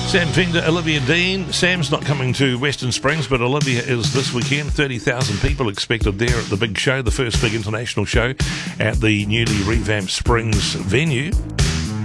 Sam Fender, Olivia Dean. Sam's not coming to Western Springs, but Olivia is this weekend. 30,000 people expected there at the big show, the first big international show at the newly revamped Springs venue.